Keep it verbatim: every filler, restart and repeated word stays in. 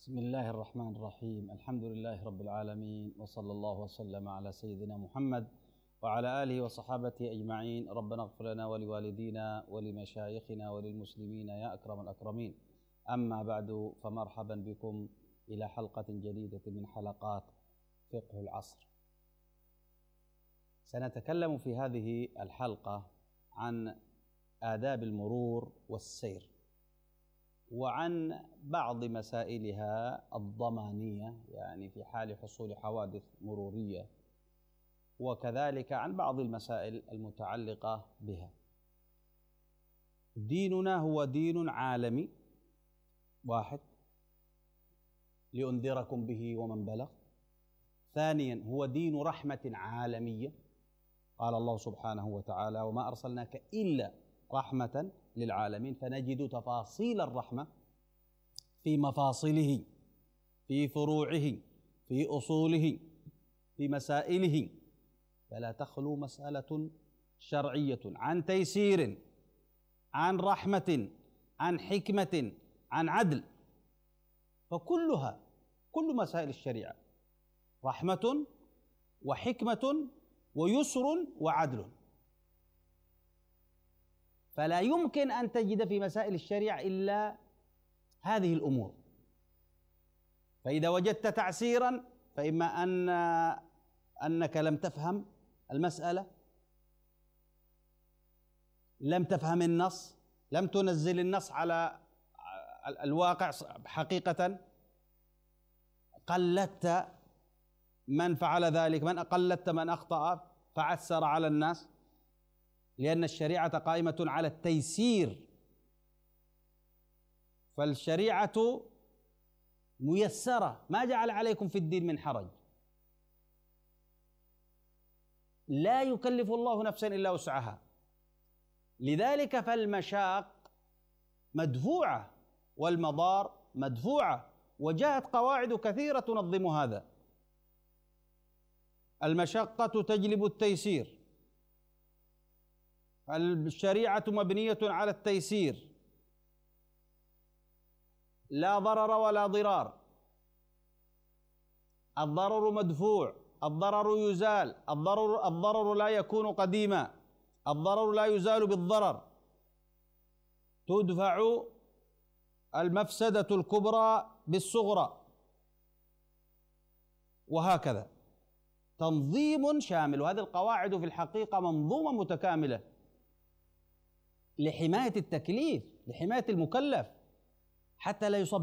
بسم الله الرحمن الرحيم. الحمد لله رب العالمين، وصلى الله وسلم على سيدنا محمد وعلى آله وصحابته أجمعين. ربنا اغفر لنا ولوالدينا ولمشايخنا وللمسلمين يا أكرم الأكرمين. أما بعد، فمرحبا بكم إلى حلقة جديدة من حلقات فقه العصر. سنتكلم في هذه الحلقة عن آداب المرور والسير، وعن بعض مسائلها الضمانية، يعني في حال حصول حوادث مرورية، وكذلك عن بعض المسائل المتعلقة بها. ديننا هو دين عالمي واحد، لأنذركم به ومن بلغ. ثانيا، هو دين رحمة عالمية، قال الله سبحانه وتعالى: وما أرسلناك إلا رحمة للعالمين. فنجد تفاصيل الرحمة في مفاصله، في فروعه، في أصوله، في مسائله، فلا تخلو مسألة شرعية عن تيسير، عن رحمة، عن حكمة، عن عدل. فكلها كل مسائل الشريعة رحمة وحكمة ويسر وعدل. فلا يمكن أن تجد في مسائل الشريعة إلا هذه الأمور. فإذا وجدت تعسيرا فإما أن أنك لم تفهم المسألة، لم تفهم النص، لم تنزل النص على الواقع حقيقة، قلدت من فعل ذلك، من قلدت من أخطأ فعسر على الناس، لأن الشريعة قائمة على التيسير. فالشريعة ميسرة، ما جعل عليكم في الدين من حرج. لا يكلف الله نفسا إلا وسعها، لذلك فالمشاق مدفوعة والمضار مدفوعة، وجاءت قواعد كثيرة تنظم هذا. المشقة تجلب التيسير، الشريعة مبنية على التيسير، لا ضرر ولا ضرار، الضرر مدفوع، الضرر يزال، الضرر الضرر لا يكون قديما، الضرر لا يزال بالضرر، تدفع المفسدة الكبرى بالصغرى، وهكذا تنظيم شامل. وهذه القواعد في الحقيقة منظومة متكاملة لحماية التكليف، لحماية المكلف، حتى لا يصاب